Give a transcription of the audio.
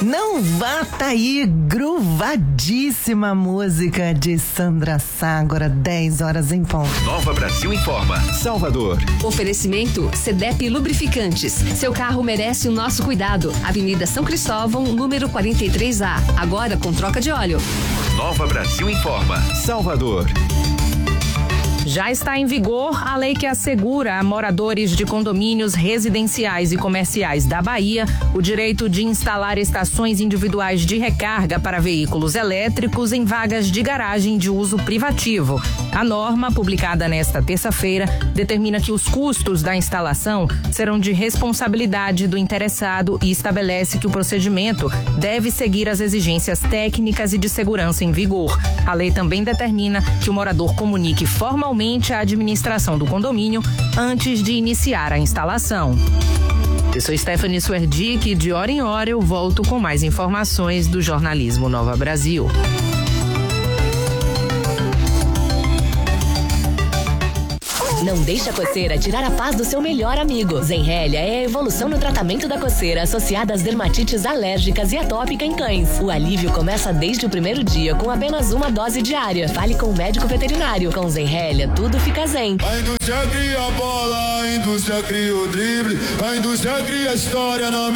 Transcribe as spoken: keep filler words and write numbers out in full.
Não vá, tá aí, gruvadíssima música de Sandra Sá, agora dez horas em ponto. Nova Brasil informa. Salvador. Oferecimento Cedep Lubrificantes. Seu carro merece o nosso cuidado. Avenida São Cristóvão, número quarenta e três A. Agora com troca de óleo. Nova Brasil informa. Salvador. Já está em vigor a lei que assegura a moradores de condomínios residenciais e comerciais da Bahia o direito de instalar estações individuais de recarga para veículos elétricos em vagas de garagem de uso privativo. A norma, publicada nesta terça-feira, determina que os custos da instalação serão de responsabilidade do interessado e estabelece que o procedimento deve seguir as exigências técnicas e de segurança em vigor. A lei também determina que o morador comunique formalmente a administração do condomínio antes de iniciar a instalação. Eu sou Stephanie Swerdick e de hora em hora eu volto com mais informações do jornalismo Nova Brasil. Não deixe a coceira tirar a paz do seu melhor amigo. Zenrelia é a evolução no tratamento da coceira associada às dermatites alérgicas e atópica em cães. O alívio começa desde o primeiro dia com apenas uma dose diária. Fale com o médico veterinário. Com Zenrelia, tudo fica zen. A indústria cria a bola, a indústria cria o drible, a indústria cria a história na